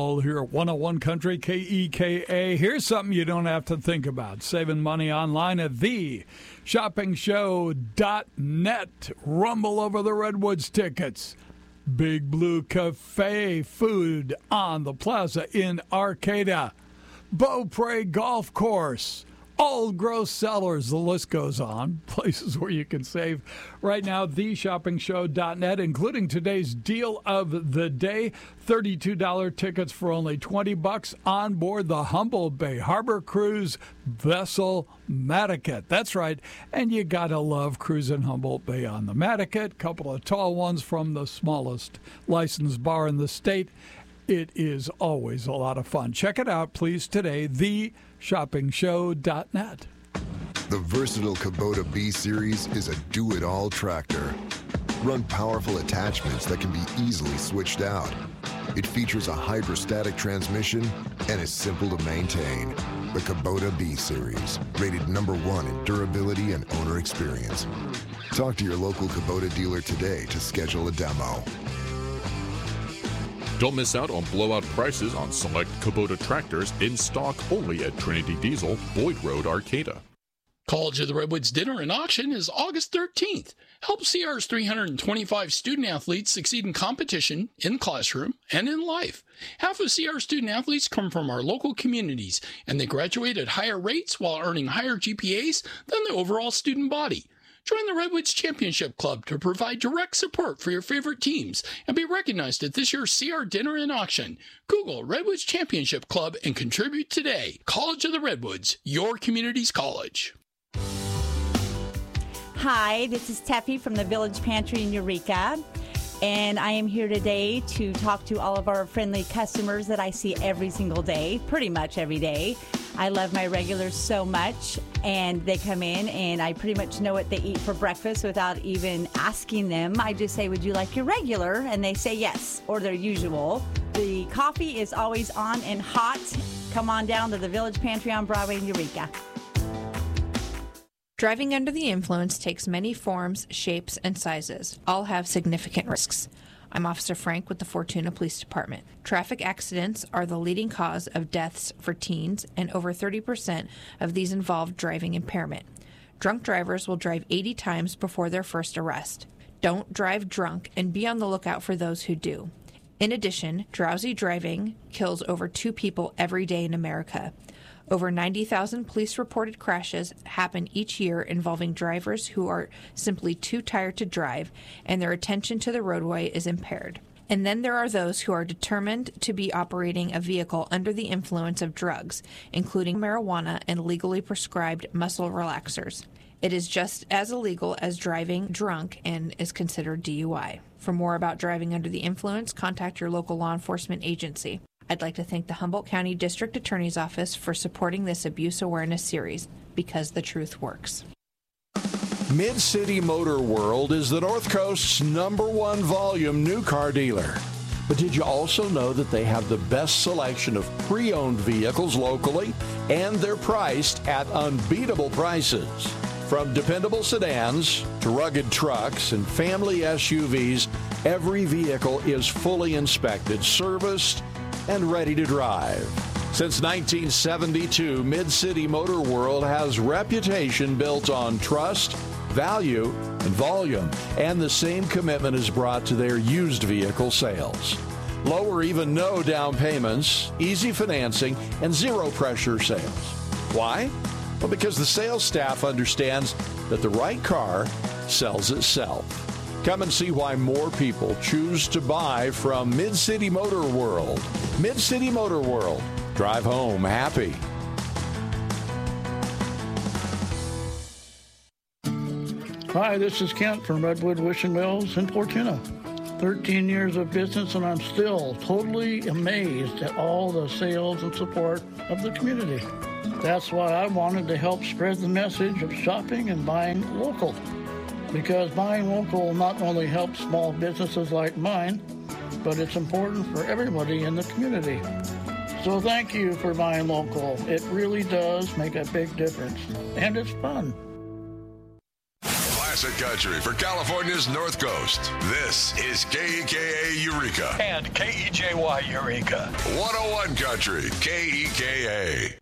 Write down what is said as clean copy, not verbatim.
Here at 101 Country KEKA. Here's something you don't have to think about. Saving money online at theshoppingshow.net. Rumble over the Redwoods tickets. Big Blue Cafe food on the plaza in Arcata. Beaupre Golf Course. Old Gross Cellars, the list goes on. Places where you can save right now. TheShoppingShow.net, including today's deal of the day. $32 tickets for only $20 on board the Humboldt Bay Harbor Cruise vessel Mataket. That's right, and you gotta love cruising Humboldt Bay on the Mataket. Couple of tall ones from the smallest licensed bar in the state. It is always a lot of fun. Check it out, please, today. TheShoppingShow.net. The versatile Kubota B-Series is a do-it-all tractor. Run powerful attachments that can be easily switched out. It features a hydrostatic transmission and is simple to maintain. The Kubota B-Series, rated #1 in durability and owner experience. Talk to your local Kubota dealer today to schedule a demo. Don't miss out on blowout prices on select Kubota tractors in stock only at Trinity Diesel, Boyd Road, Arcata. College of the Redwoods Dinner and Auction is August 13th. Help CR's 325 student-athletes succeed in competition, in the classroom, and in life. Half of CR student-athletes come from our local communities, and they graduate at higher rates while earning higher GPAs than the overall student body. Join the Redwoods Championship Club to provide direct support for your favorite teams and be recognized at this year's CR Dinner and Auction. Google Redwoods Championship Club and contribute today. College of the Redwoods, your community's college. Hi, this is Teffy from the Village Pantry in Eureka, and I am here today to talk to all of our friendly customers that I see every single day, pretty much every day. I love my regulars so much, and they come in and I pretty much know what they eat for breakfast without even asking them. I just say, would you like your regular? And they say yes, or their usual. The coffee is always on and hot. Come on down to the Village Pantry on Broadway in Eureka. Driving under the influence takes many forms, shapes, and sizes. All have significant risks. I'm Officer Frank with the Fortuna Police Department. Traffic accidents are the leading cause of deaths for teens, and over 30% of these involve driving impairment. Drunk drivers will drive 80 times before their first arrest. Don't drive drunk, and be on the lookout for those who do. In addition, drowsy driving kills over 2 people every day in America. Over 90,000 police-reported crashes happen each year involving drivers who are simply too tired to drive and their attention to the roadway is impaired. And then there are those who are determined to be operating a vehicle under the influence of drugs, including marijuana and legally prescribed muscle relaxers. It is just as illegal as driving drunk and is considered DUI. For more about driving under the influence, contact your local law enforcement agency. I'd like to thank the Humboldt County District Attorney's Office for supporting this abuse awareness series, because the truth works. Mid-City Motor World is the North Coast's #1 volume new car dealer. But did you also know that they have the best selection of pre-owned vehicles locally, and they're priced at unbeatable prices? From dependable sedans to rugged trucks and family SUVs, every vehicle is fully inspected, serviced, and ready to drive. Since 1972, Mid-City Motor World has reputation built on trust, value, and volume, and the same commitment is brought to their used vehicle sales. Low or even no down payments, easy financing, and zero pressure sales. Why? Well, because the sales staff understands that the right car sells itself. Come and see why more people choose to buy from Mid-City Motor World. Mid-City Motor World. Drive home happy. Hi, this is Kent from Redwood Wishing Wells in Fortuna. 13 years of business, and I'm still totally amazed at all the sales and support of the community. That's why I wanted to help spread the message of shopping and buying local. Because buying local not only helps small businesses like mine, but it's important for everybody in the community. So thank you for buying local. It really does make a big difference, and it's fun. Classic Country for California's North Coast. This is KEKA Eureka. And KEJY Eureka. 101 Country, KEKA.